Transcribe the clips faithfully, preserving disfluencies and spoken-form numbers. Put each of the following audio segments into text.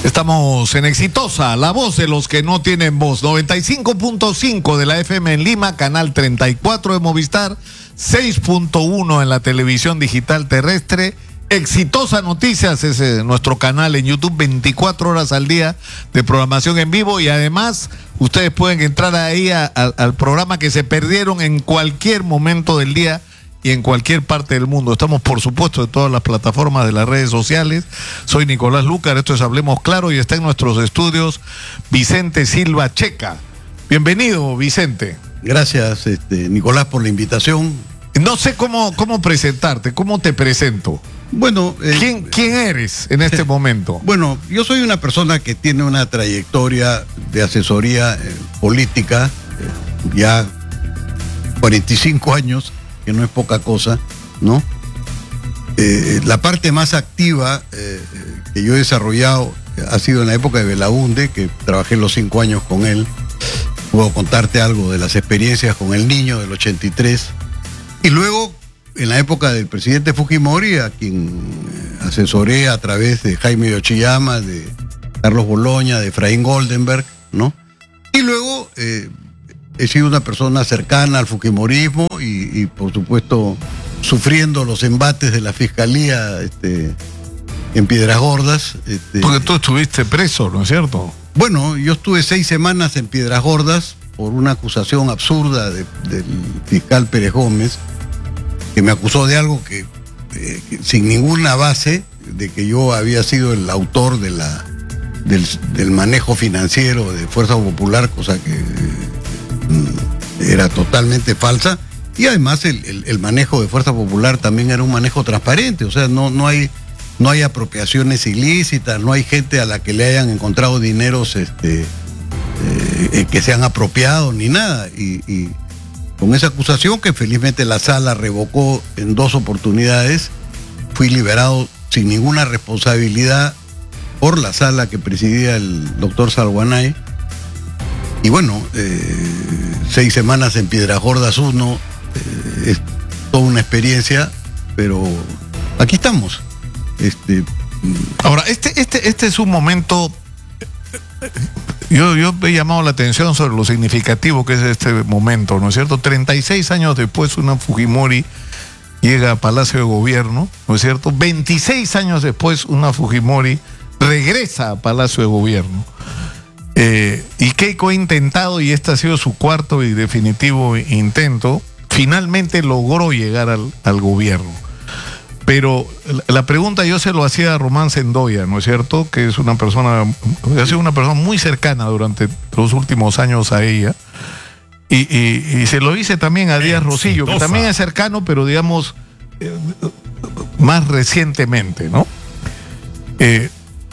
Estamos en Exitosa, la voz de los que no tienen voz. noventa y cinco punto cinco de la F M en Lima, canal treinta y cuatro de Movistar, seis punto uno en la televisión digital terrestre. Exitosa Noticias es eh, nuestro canal en YouTube, veinticuatro horas al día de programación en vivo, y además ustedes pueden entrar ahí a, a, al programa que se perdieron en cualquier momento del día y en cualquier parte del mundo. Estamos, por supuesto, en todas las plataformas de las redes sociales. Soy Nicolás Lucar, esto es Hablemos Claro, y está en nuestros estudios Vicente Silva Checa. Bienvenido, Vicente. Gracias, este, Nicolás, por la invitación. No sé cómo, cómo presentarte, cómo te presento. Bueno, eh, ¿Quién, ¿Quién eres en este momento? Bueno, yo soy una persona que tiene una trayectoria de asesoría eh, política, eh, ya cuarenta y cinco años, que no es poca cosa, ¿no? Eh, la parte más activa eh, que yo he desarrollado ha sido en la época de Belaunde, que trabajé los cinco años con él. Puedo contarte algo de las experiencias con el niño del ochenta y tres. Y luego, en la época del presidente Fujimori, a quien asesoré a través de Jaime Yoshiyama, de Carlos Boloña, de Efraín Goldenberg, ¿no? Y luego eh, he sido una persona cercana al fujimorismo y, y por supuesto, sufriendo los embates de la fiscalía este, en Piedras Gordas. Este, Porque tú estuviste preso, ¿no es cierto? Bueno, yo estuve seis semanas en Piedras Gordas por una acusación absurda de, del fiscal Pérez Gómez, que me acusó de algo que, eh, que sin ninguna base, de que yo había sido el autor de la del, del manejo financiero de Fuerza Popular, cosa que eh, era totalmente falsa. Y además el, el, el manejo de Fuerza Popular también era un manejo transparente, o sea, no, no hay no hay apropiaciones ilícitas, no hay gente a la que le hayan encontrado dineros este, eh, que se han apropiado ni nada. Y, y con esa acusación, que felizmente la sala revocó en dos oportunidades, fui liberado sin ninguna responsabilidad por la sala que presidía el doctor Salguanay. Y bueno, eh, seis semanas en Piedras Gordas uno, eh, es toda una experiencia, pero aquí estamos. Este, Ahora, este, este, este es un momento. Yo, yo he llamado la atención sobre lo significativo que es este momento, ¿no es cierto? treinta y seis años después, una Fujimori llega a Palacio de Gobierno, ¿no es cierto? veintiséis años después, una Fujimori regresa a Palacio de Gobierno. Eh, y Keiko ha intentado, y este ha sido su cuarto y definitivo intento, finalmente logró llegar al, al gobierno. Pero la pregunta yo se lo hacía a Román Sendoya, ¿no es cierto? Que es una persona, ha sido una persona muy cercana durante los últimos años a ella. Y, y, y se lo hice también a Díaz Rosillo, que también es cercano, pero digamos, eh, más recientemente, ¿no? Eh,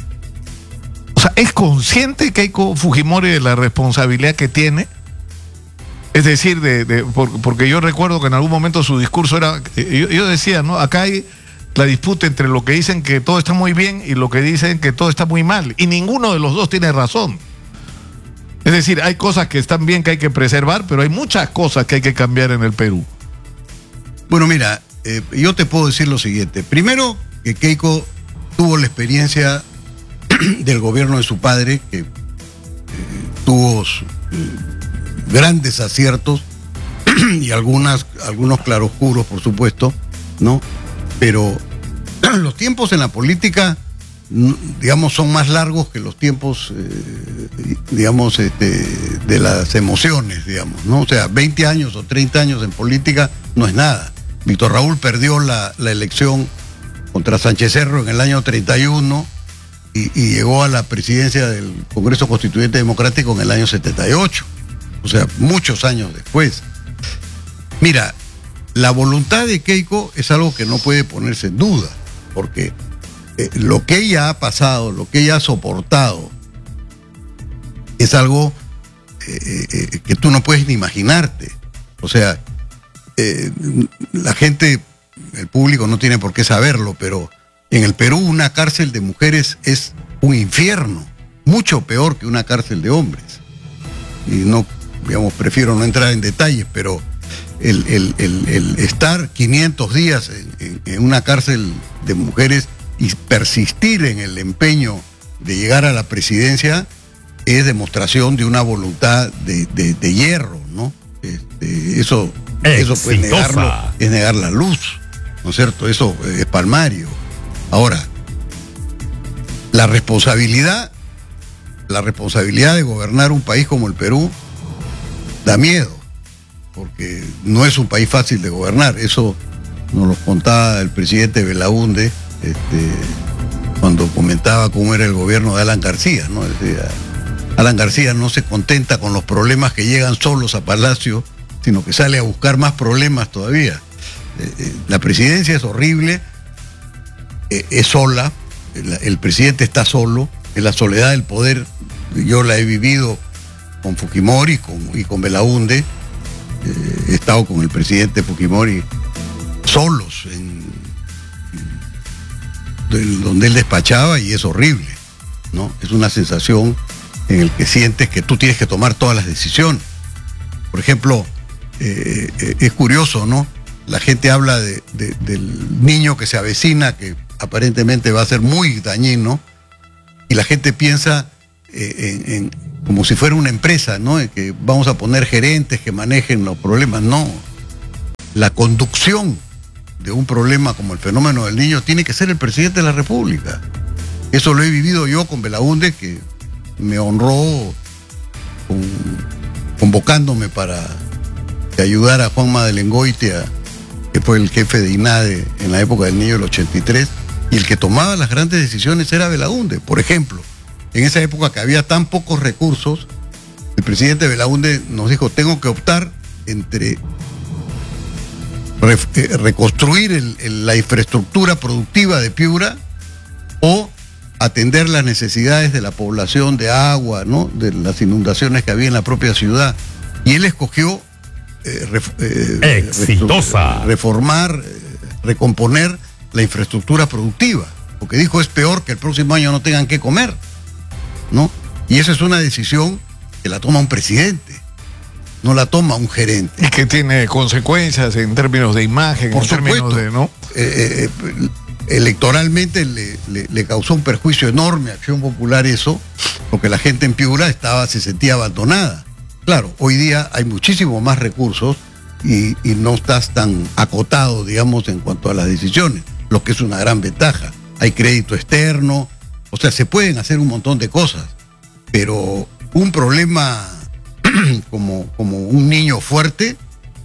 o sea, ¿es consciente Keiko Fujimori de la responsabilidad que tiene? Es decir, de, de, por, porque yo recuerdo que en algún momento su discurso era, yo, yo decía, ¿no? Acá hay la disputa entre lo que dicen que todo está muy bien y lo que dicen que todo está muy mal. Y ninguno de los dos tiene razón. Es decir, hay cosas que están bien que hay que preservar, pero hay muchas cosas que hay que cambiar en el Perú. Bueno, mira, eh, yo te puedo decir lo siguiente. Primero, que Keiko tuvo la experiencia del gobierno de su padre, que eh, tuvo eh, grandes aciertos y algunas, algunos claroscuros, por supuesto, ¿no? Pero los tiempos en la política, digamos, son más largos que los tiempos, eh, digamos, este, de las emociones, digamos, ¿no? O sea, veinte años o treinta años en política no es nada. Víctor Raúl perdió la, la elección contra Sánchez Cerro en el año treinta y uno y, y llegó a la presidencia del Congreso Constituyente Democrático en el año setenta y ocho. O sea, muchos años después. Mira, la voluntad de Keiko es algo que no puede ponerse en duda, porque eh, lo que ella ha pasado, lo que ella ha soportado, es algo eh, eh, que tú no puedes ni imaginarte. O sea, eh, la gente, el público no tiene por qué saberlo, pero en el Perú una cárcel de mujeres es un infierno, mucho peor que una cárcel de hombres. Y no, digamos, prefiero no entrar en detalles, pero el, el, el, el estar quinientos días en, en, en una cárcel de mujeres y persistir en el empeño de llegar a la presidencia es demostración de una voluntad de, de, de hierro, ¿no? Este, eso, eso pues negarlo, es negar la luz, ¿no es cierto? Eso es palmario. Ahora, la responsabilidad, la responsabilidad de gobernar un país como el Perú da miedo, porque no es un país fácil de gobernar. Eso nos lo contaba el presidente Belaúnde, este, cuando comentaba cómo era el gobierno de Alan García, ¿no? Decía, Alan García no se contenta con los problemas que llegan solos a Palacio, sino que sale a buscar más problemas todavía. Eh, eh, la presidencia es horrible, eh, es sola, el, el presidente está solo, en la soledad del poder. Yo la he vivido con Fujimori con, y con Belaúnde. Eh, he estado con el presidente Fujimori solos, en, en, donde él despachaba, y es horrible, ¿no? Es una sensación en el que sientes que tú tienes que tomar todas las decisiones. Por ejemplo, eh, eh, es curioso, ¿no? La gente habla de, de, del niño que se avecina, que aparentemente va a ser muy dañino, y la gente piensa eh, en, en, como si fuera una empresa, ¿no? En que vamos a poner gerentes que manejen los problemas. No. La conducción de un problema como el fenómeno del niño tiene que ser el presidente de la República. Eso lo he vivido yo con Belaúnde, que me honró con, convocándome para ayudar a Juan Madelengoitia, que fue el jefe de INADE en la época del niño del ochenta y tres, y el que tomaba las grandes decisiones era Belaúnde. Por ejemplo, en esa época que había tan pocos recursos, el presidente Belaúnde nos dijo: tengo que optar entre re, eh, reconstruir el, el, la infraestructura productiva de Piura o atender las necesidades de la población de agua, ¿no? De las inundaciones que había en la propia ciudad. Y él escogió eh, ref, eh, exitosa reformar, eh, recomponer la infraestructura productiva, porque dijo: es peor que el próximo año no tengan que comer, ¿no? Y esa es una decisión que la toma un presidente, no la toma un gerente. Y que tiene consecuencias en términos de imagen, por en supuesto, términos de, ¿no? Eh, eh, electoralmente le, le, le causó un perjuicio enorme a Acción Popular eso, porque la gente en Piura estaba, se sentía abandonada. Claro, hoy día hay muchísimo más recursos y, y no estás tan acotado, digamos, en cuanto a las decisiones, lo que es una gran ventaja. Hay crédito externo, o sea, se pueden hacer un montón de cosas, pero un problema como, como un niño fuerte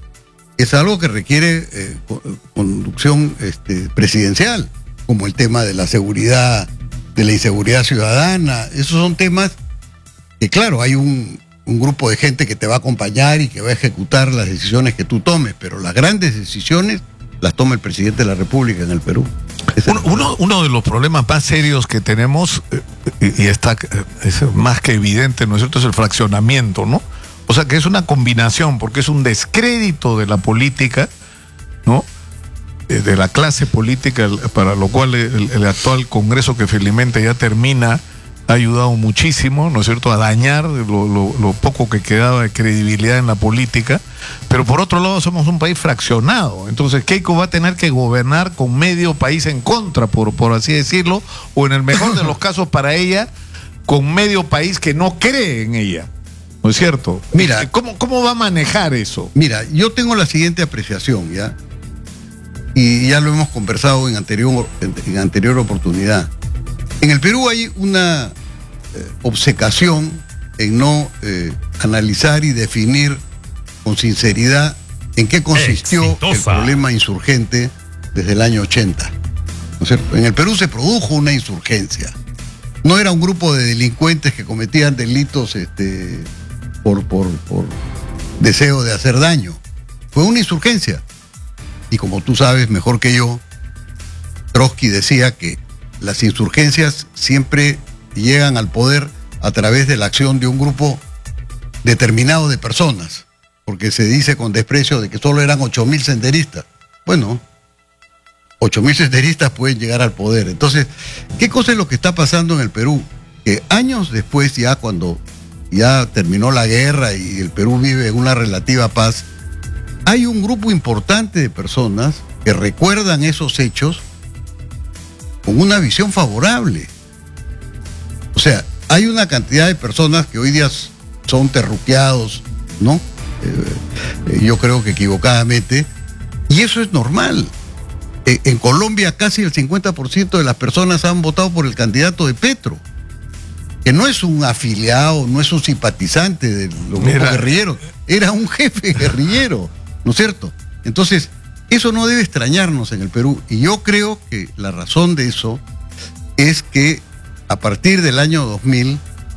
es algo que requiere eh, conducción este, presidencial, como el tema de la seguridad, de la inseguridad ciudadana. Esos son temas que, claro, hay un, un grupo de gente que te va a acompañar y que va a ejecutar las decisiones que tú tomes, pero las grandes decisiones las toma el presidente de la República en el Perú. Uno, uno, uno de los problemas más serios que tenemos, eh, y está es más que evidente, ¿no es cierto?, es el fraccionamiento, ¿no? O sea, que es una combinación, porque es un descrédito de la política, ¿no? Eh, de la clase política, para lo cual el, el actual Congreso, que felizmente ya termina, ha ayudado muchísimo, ¿no es cierto?, a dañar lo, lo, lo poco que quedaba de credibilidad en la política. Pero por otro lado somos un país fraccionado. Entonces Keiko va a tener que gobernar con medio país en contra, por, por así decirlo, o en el mejor de los casos para ella, con medio país que no cree en ella. ¿No es cierto? Mira, ¿cómo, cómo va a manejar eso? Mira, yo tengo la siguiente apreciación, ¿ya? Y ya lo hemos conversado en anterior, en anterior oportunidad. En el Perú hay una eh, obcecación en no eh, analizar y definir con sinceridad en qué consistió Exitosa. el problema insurgente desde el año ochenta. ¿No es cierto? En el Perú se produjo una insurgencia. No era un grupo de delincuentes que cometían delitos este, por, por, por deseo de hacer daño. Fue una insurgencia. Y como tú sabes mejor que yo, Trotsky decía que las insurgencias siempre llegan al poder a través de la acción de un grupo determinado de personas, porque se dice con desprecio de que solo eran ocho mil senderistas. Bueno, ocho mil senderistas pueden llegar al poder. Entonces, ¿qué cosa es lo que está pasando en el Perú? Que años después, ya cuando ya terminó la guerra y el Perú vive en una relativa paz, hay un grupo importante de personas que recuerdan esos hechos con una visión favorable. O sea, hay una cantidad de personas que hoy día son terruqueados, ¿no? Eh, eh, yo creo que equivocadamente, y eso es normal. Eh, en Colombia casi el cincuenta por ciento de las personas han votado por el candidato de Petro, que no es un afiliado, no es un simpatizante de los grupos Era... guerrilleros, era un jefe guerrillero, ¿no es cierto? Entonces, eso no debe extrañarnos en el Perú, y yo creo que la razón de eso es que a partir del año dos mil,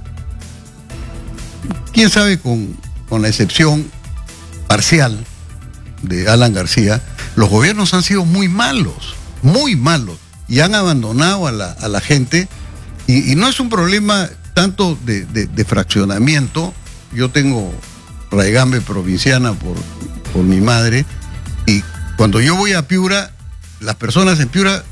quién sabe, con, con la excepción parcial de Alan García, los gobiernos han sido muy malos, muy malos, y han abandonado a la, a la gente, y, y no es un problema tanto de, de, de fraccionamiento. Yo tengo raigambe provinciana por, por mi madre, y cuando yo voy a Piura, las personas en Piura,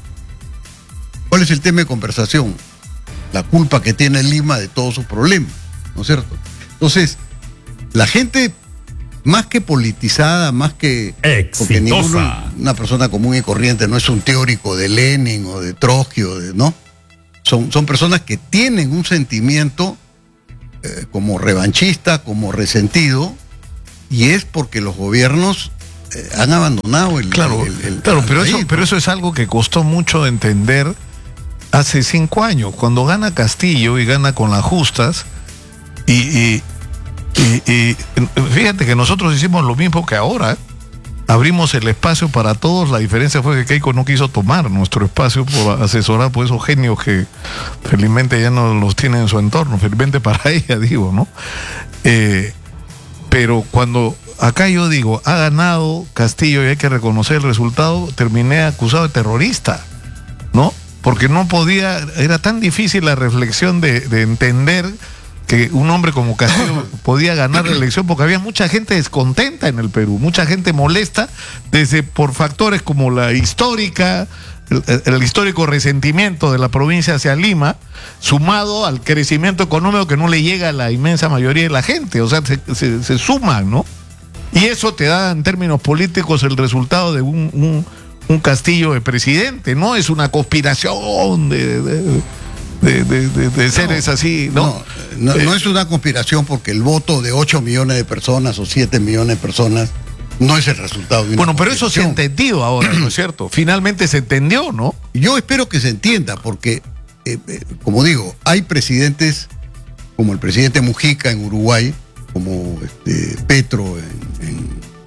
¿cuál es el tema de conversación? La culpa que tiene Lima de todos sus problemas, ¿no es cierto? Entonces, la gente, más que politizada, más que... Porque ninguna, una persona común y corriente no es un teórico de Lenin o de Trotsky, o de, ¿no? Son, son personas que tienen un sentimiento eh, como revanchista, como resentido, y es porque los gobiernos eh, han abandonado el... Claro, el, el, claro el pero, país, eso, ¿no? pero eso es algo que costó mucho entender hace cinco años, cuando gana Castillo y gana con las justas, y, y, y, y fíjate que nosotros hicimos lo mismo que ahora, abrimos el espacio para todos. La diferencia fue que Keiko no quiso tomar nuestro espacio por asesorar por esos genios que felizmente ya no los tiene en su entorno, felizmente para ella, digo, ¿no? Eh, pero cuando acá yo digo, ha ganado Castillo y hay que reconocer el resultado, terminé acusado de terrorista, ¿no? Porque no podía, era tan difícil la reflexión de, de entender que un hombre como Castillo podía ganar la elección, porque había mucha gente descontenta en el Perú, mucha gente molesta, desde por factores como la histórica, el, el histórico resentimiento de la provincia hacia Lima, sumado al crecimiento económico que no le llega a la inmensa mayoría de la gente, o sea, se, se, se suman, ¿no? Y eso te da en términos políticos el resultado de un, un, un Castillo de presidente, no es una conspiración de... de De, de, de, de seres no, así, ¿no? No, no, no es una conspiración, porque el voto de ocho millones de personas o siete millones de personas no es el resultado de una Bueno, pero eso se ha entendido ahora, ¿no es cierto? Finalmente se entendió, ¿no? Yo espero que se entienda, porque, eh, eh, como digo, hay presidentes como el presidente Mujica en Uruguay, como este, Petro en, en,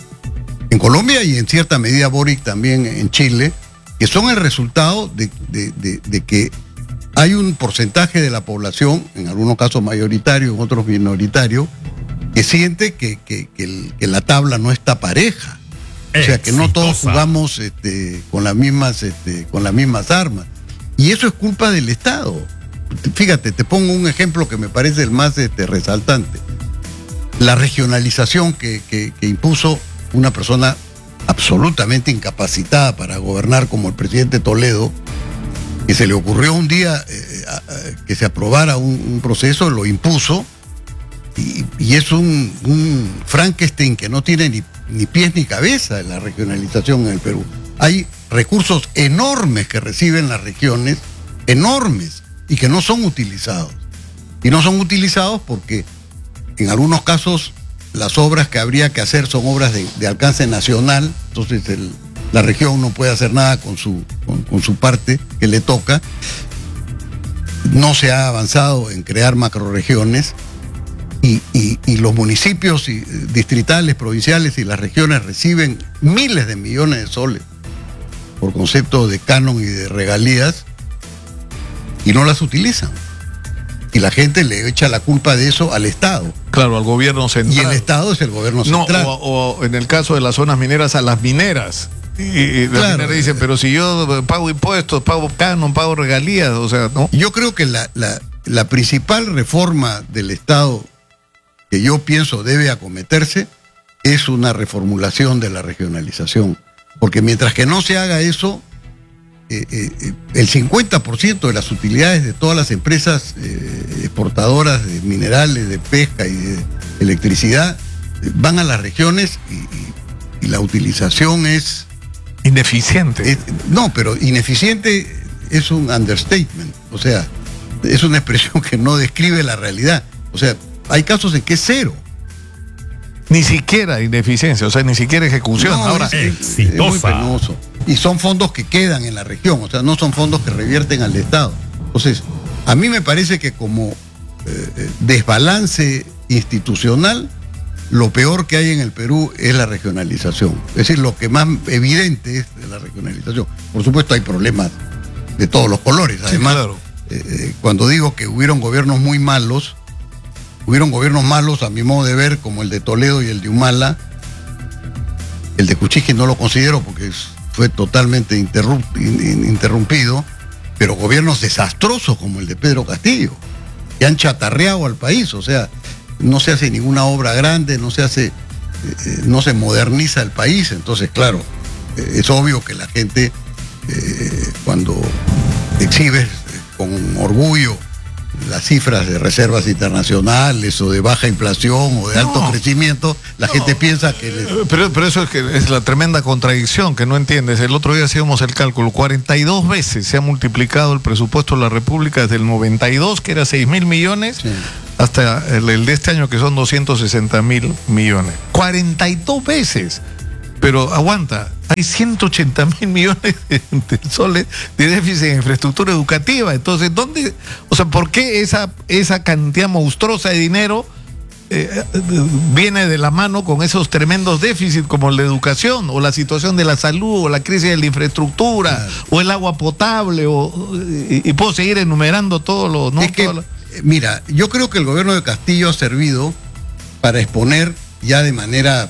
en Colombia, y en cierta medida Boric también en Chile, que son el resultado de, de, de, de que hay un porcentaje de la población, en algunos casos mayoritario, en otros minoritario, que siente que, que, que, el, que la tabla no está pareja. O sea, que no todos jugamos este, con, las mismas, este, con las mismas armas. Y eso es culpa del Estado. Fíjate, te pongo un ejemplo que me parece el más este, resaltante. La regionalización que, que, que impuso una persona absolutamente incapacitada para gobernar como el presidente Toledo, que se le ocurrió un día eh, a, a, que se aprobara un, un proceso, lo impuso, y, y es un, un Frankenstein que no tiene ni, ni pies ni cabeza en la regionalización en el Perú. Hay recursos enormes que reciben las regiones, enormes, y que no son utilizados. Y no son utilizados porque en algunos casos las obras que habría que hacer son obras de, de alcance nacional, entonces el la región no puede hacer nada con su, con, con su parte que le toca. No se ha avanzado en crear macroregiones, y, y, y los municipios y, distritales, provinciales y las regiones reciben miles de millones de soles por concepto de canon y de regalías, y no las utilizan. Y la gente le echa la culpa de eso al Estado. Claro, al gobierno central. Y el Estado es el gobierno central. No, o, o en el caso de las zonas mineras, a las mineras. Y, y las claro, mineras dicen, pero si yo pago impuestos, pago canon, pago regalías, o sea, ¿no? Yo creo que la, la, la principal reforma del Estado que yo pienso debe acometerse es una reformulación de la regionalización. Porque mientras que no se haga eso, eh, eh, el cincuenta por ciento de las utilidades de todas las empresas eh, exportadoras de minerales, de pesca y de electricidad eh, van a las regiones, y, y, y la utilización es... Ineficiente. Es, no, pero ineficiente es un understatement. O sea, es una expresión que no describe la realidad. O sea, hay casos en que es cero. Ni siquiera ineficiencia, o sea, ni siquiera ejecución. No, Ahora, es, es, es muy penoso. Y son fondos que quedan en la región, o sea, no son fondos que revierten al Estado. Entonces, a mí me parece que como eh, desbalance institucional, lo peor que hay en el Perú es la regionalización. Es decir, lo que más evidente es la regionalización. Por supuesto, hay problemas de todos los colores. Además, sí, claro. eh, cuando digo que hubieron gobiernos muy malos, hubieron gobiernos malos, a mi modo de ver, como el de Toledo y el de Humala. El de Kuczynski no lo considero porque fue totalmente interrump, interrumpido, pero gobiernos desastrosos como el de Pedro Castillo, que han chatarreado al país. O sea, no se hace ninguna obra grande, no se hace, eh, no se moderniza el país. Entonces, claro, eh, es obvio que la gente, eh, cuando exhibe eh, con orgullo las cifras de reservas internacionales o de baja inflación o de alto no, crecimiento, la no, gente piensa que... Les... Pero, pero eso es, que es la tremenda contradicción que no entiendes. El otro día hacíamos el cálculo, cuarenta y dos veces se ha multiplicado el presupuesto de la República desde el noventa y dos, que era seis mil millones, sí, hasta el, el de este año, que son doscientos sesenta mil millones. cuarenta y dos veces. Pero aguanta, hay ciento ochenta mil millones de soles de déficit en infraestructura educativa. Entonces, ¿dónde? O sea, ¿por qué esa, esa cantidad monstruosa de dinero eh, viene de la mano con esos tremendos déficits como la educación, o la situación de la salud, o la crisis de la infraestructura, claro, o el agua potable, o, y, y puedo seguir enumerando todo lo... ¿no? Es que, lo... mira, yo creo que el gobierno de Castillo ha servido para exponer ya de manera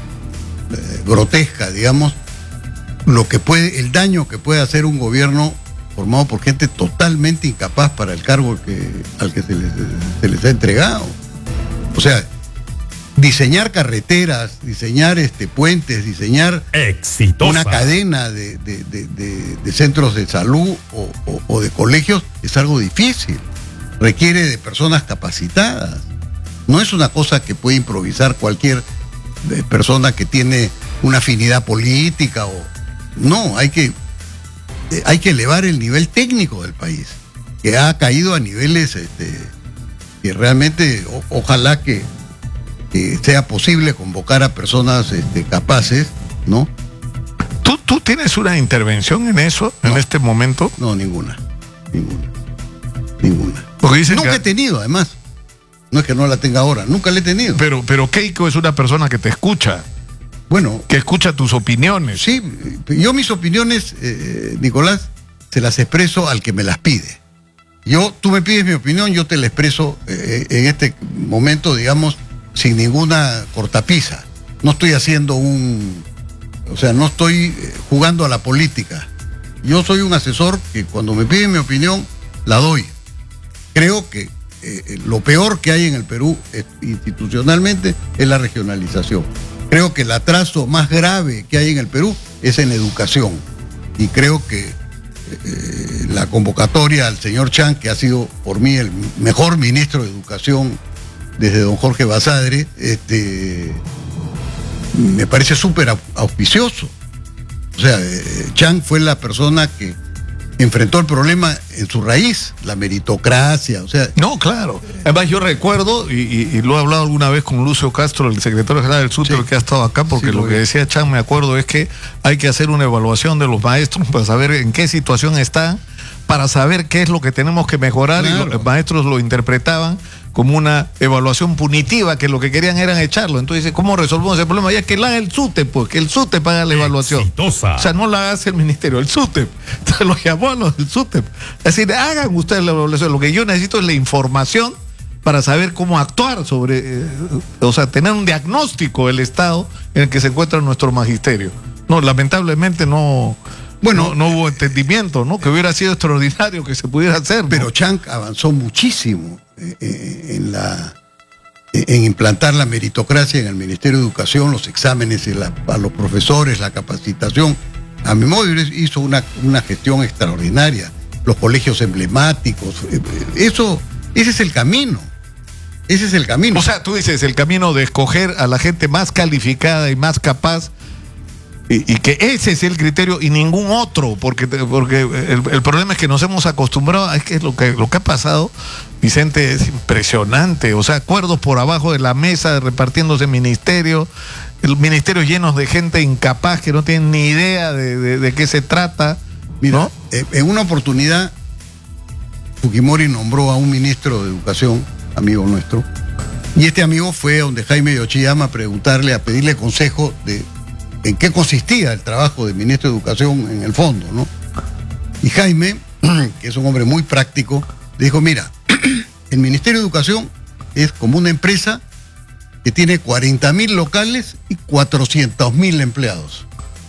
Eh, grotesca, digamos, lo que puede, el daño que puede hacer un gobierno formado por gente totalmente incapaz para el cargo que, al que se les, se les ha entregado. O sea, diseñar carreteras, diseñar este puentes, diseñar Exitosa. una cadena de, de, de, de, de centros de salud o, o, o de colegios es algo difícil. Requiere de personas capacitadas. No es una cosa que puede improvisar cualquier de persona que tiene una afinidad política o no, hay que eh, hay que elevar el nivel técnico del país, que ha caído a niveles este, que realmente o, ojalá que, que sea posible convocar a personas este, capaces, ¿no? ¿Tú, ¿Tú tienes una intervención en eso, no, en este momento? No, ninguna, ninguna, ninguna. Porque dicen Nunca que... he tenido, además. No es que no la tenga ahora, nunca la he tenido. Pero, pero Keiko es una persona que te escucha. Bueno. Que escucha tus opiniones. Sí, yo mis opiniones, eh, Nicolás, se las expreso al que me las pide. Yo, tú me pides mi opinión, yo te la expreso eh, en este momento, digamos, sin ninguna cortapisa. No estoy haciendo un... O sea, no estoy jugando a la política. Yo soy un asesor que cuando me piden mi opinión, la doy. Creo que Eh, lo peor que hay en el Perú eh, institucionalmente es la regionalización. Creo que el atraso más grave que hay en el Perú es en educación, y creo que eh, la convocatoria al señor Chang, que ha sido por mí el mejor ministro de educación desde don Jorge Basadre, este, me parece súper auspicioso. O sea, eh, Chang fue la persona que enfrentó el problema en su raíz, la meritocracia, o sea... No, claro. Además, yo recuerdo, y, y, y lo he hablado alguna vez con Lucio Castro, el secretario general del SUTEP, sí, que ha estado acá, porque sí, lo, lo que decía Chan, me acuerdo, es que hay que hacer una evaluación de los maestros para saber en qué situación están, para saber qué es lo que tenemos que mejorar, claro, y los maestros lo interpretaban como una evaluación punitiva, que lo que querían era echarlo. Entonces dice, ¿cómo resolvemos ese problema? Ya que la haga el SUTEP, pues, que el SUTEP haga la evaluación. Exitosa. O sea, no la hace el ministerio, el SUTEP. Entonces lo llamó a los del SUTEP. Es decir, hagan ustedes la evaluación. Lo que yo necesito es la información para saber cómo actuar sobre, eh, o sea, tener un diagnóstico del estado en el que se encuentra nuestro magisterio. No, lamentablemente no... Bueno, no, no hubo entendimiento, ¿no? Que hubiera sido extraordinario que se pudiera hacer, ¿no? Pero Chang avanzó muchísimo eh, en la en implantar la meritocracia en el Ministerio de Educación, los exámenes la, a los profesores, la capacitación. A mi modo de ver, hizo una, una gestión extraordinaria. Los colegios emblemáticos, eh, eso, ese es el camino. Ese es el camino. O sea, tú dices el camino de escoger a la gente más calificada y más capaz Y, y que ese es el criterio y ningún otro, porque, porque el, el problema es que nos hemos acostumbrado, es que lo que lo que ha pasado, Vicente, es impresionante. O sea, acuerdos por abajo de la mesa repartiéndose ministerios, ministerios llenos de gente incapaz que no tienen ni idea de, de, de qué se trata. Mira, ¿no? En una oportunidad Fujimori nombró a un ministro de Educación, amigo nuestro, y este amigo fue a donde Jaime Yoshiyama a preguntarle, a pedirle consejo de en qué consistía el trabajo del ministro de Educación en el fondo, ¿no? Y Jaime, que es un hombre muy práctico, le dijo, mira, el Ministerio de Educación es como una empresa que tiene cuarenta mil locales y cuatrocientos mil empleados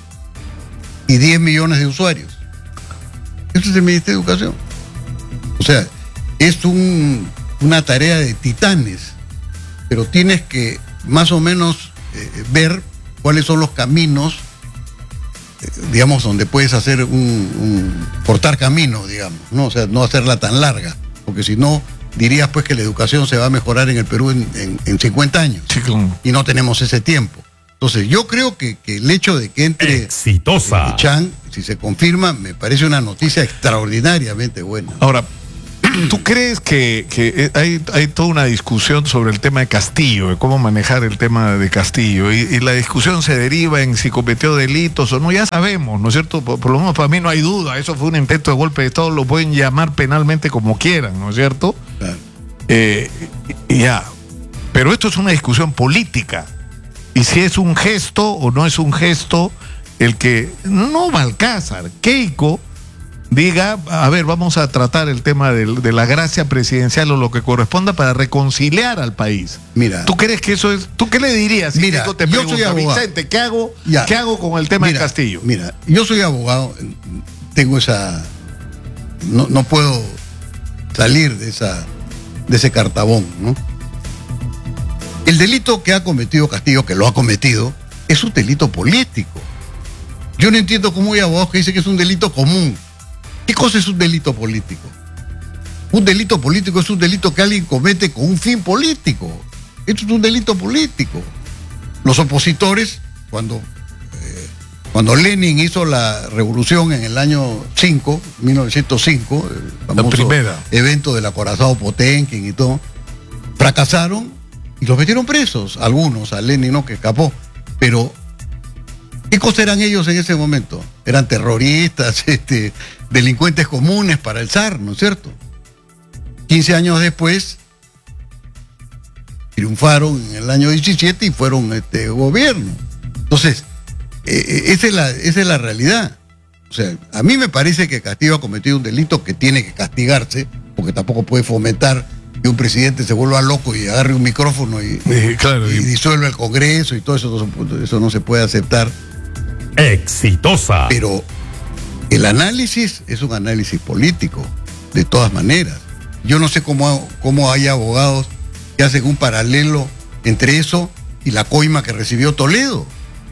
y diez millones de usuarios. Eso es el Ministerio de Educación. O sea, es un, una tarea de titanes, pero tienes que más o menos eh, ver cuáles son los caminos, eh, digamos, donde puedes hacer un, un cortar camino, digamos, ¿no? O sea, no hacerla tan larga, porque si no, dirías pues que la educación se va a mejorar en el Perú en, en, en cincuenta años. Sí, claro. Y no tenemos ese tiempo. Entonces, yo creo que, que el hecho de que entre exitosa eh, Chan, si se confirma, me parece una noticia extraordinariamente buena. Ahora, ¿tú crees que, que hay, hay toda una discusión sobre el tema de Castillo, de cómo manejar el tema de Castillo? Y, y la discusión se deriva en si cometió delitos o no, ya sabemos, ¿no es cierto? Por, por lo menos para mí no hay duda, eso fue un intento de golpe de Estado, lo pueden llamar penalmente como quieran, ¿no es cierto? Claro. Eh, ya, pero esto es una discusión política. Y si es un gesto o no es un gesto, el que no Balcázar, Keiko diga, a ver, vamos a tratar el tema de, de la gracia presidencial o lo que corresponda para reconciliar al país. Mira, ¿tú crees que eso es? ¿Tú qué le dirías? Si mira, Keiko te yo pregunta, soy abogado. Vicente, ¿qué hago? Ya. ¿Qué hago con el tema mira, de Castillo? Mira, yo soy abogado, tengo esa, no, no puedo salir de esa, de ese cartabón, ¿no? El delito que ha cometido Castillo, que lo ha cometido, es un delito político. Yo no entiendo cómo hay abogados que dicen que es un delito común. ¿Qué cosa es un delito político? Un delito político es un delito que alguien comete con un fin político. Esto es un delito político. Los opositores, cuando, eh, cuando Lenin hizo la revolución en el año cinco, mil novecientos cinco, el famoso la primera evento del acorazado Potenkin y todo, fracasaron y los metieron presos, algunos, a Lenin no, que escapó, pero ¿qué cosa eran ellos en ese momento? Eran terroristas, este, delincuentes comunes para el zar, ¿no es cierto? quince años después, triunfaron en el año diecisiete y fueron este gobierno. Entonces, eh, esa, es la, esa es la realidad. O sea, a mí me parece que Castillo ha cometido un delito que tiene que castigarse, porque tampoco puede fomentar que un presidente se vuelva loco y agarre un micrófono y, Eh, claro, y y- disuelva el Congreso y todo eso, eso no se puede aceptar. exitosa Pero el análisis es un análisis político, de todas maneras. Yo no sé cómo, cómo hay abogados que hacen un paralelo entre eso y la coima que recibió Toledo.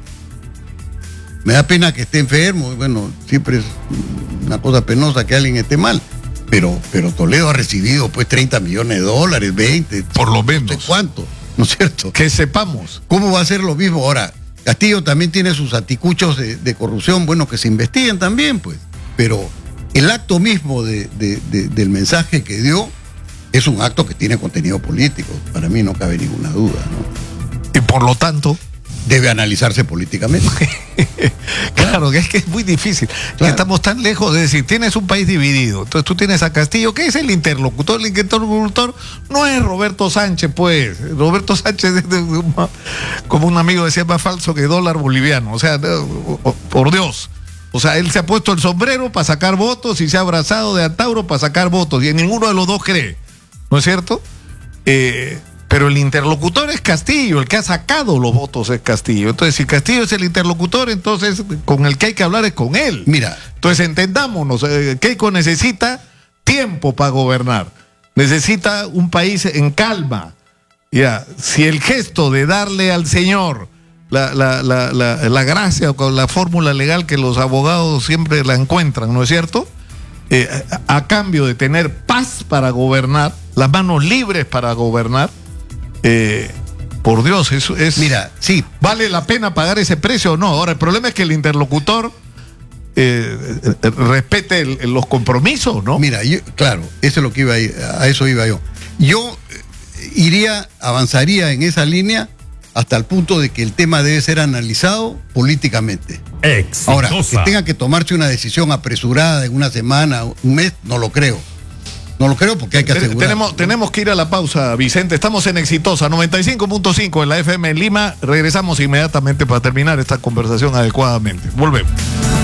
Me da pena que esté enfermo, bueno, siempre es una cosa penosa que alguien esté mal, pero, pero Toledo ha recibido pues treinta millones de dólares, veinte, Por lo menos. no sé cuánto, ¿no es cierto? Que sepamos. ¿Cómo va a ser lo mismo? Ahora, Castillo también tiene sus anticuchos de, de corrupción, bueno, que se investiguen también, pues. Pero el acto mismo de, de, de, del mensaje que dio es un acto que tiene contenido político. Para mí no cabe ninguna duda, ¿no? Y por lo tanto, Debe analizarse políticamente. claro, que es que es muy difícil. Que Claro. estamos tan lejos de decir, tienes un país dividido. Entonces tú tienes a Castillo, que es el interlocutor. El interlocutor no es Roberto Sánchez, pues. Roberto Sánchez es de- de una- como un amigo decía, más falso que dólar boliviano. O sea, no, o- por Dios. O sea, él se ha puesto el sombrero para sacar votos y se ha abrazado de Antauro para sacar votos. Y en ninguno de los dos cree. ¿No es cierto? Eh, pero el interlocutor es Castillo, el que ha sacado los votos es Castillo. Entonces, si Castillo es el interlocutor, entonces con el que hay que hablar es con él. Mira, Entonces, entendámonos, eh, Keiko necesita tiempo para gobernar, necesita un país en calma. Ya, si el gesto de darle al señor la, la, la, la, la gracia o con la fórmula legal que los abogados siempre la encuentran, ¿no es cierto? Eh, a, a cambio de tener paz para gobernar, las manos libres para gobernar, eh, por Dios, eso es... Mira, sí. ¿Vale la pena pagar ese precio o no? Ahora, el problema es que el interlocutor eh, respete el, los compromisos, ¿no? Mira, yo, claro, eso es lo que iba a, ir, a eso iba yo. Yo eh, iría, avanzaría en esa línea hasta el punto de que el tema debe ser analizado políticamente. Exitosa. Ahora, que tenga que tomarse una decisión apresurada en una semana, un mes, no lo creo. No lo creo porque hay que asegurar. Tenemos, tenemos que ir a la pausa, Vicente. Estamos en Exitosa, noventa y cinco punto cinco en la F M en Lima. Regresamos inmediatamente para terminar esta conversación adecuadamente. Volvemos.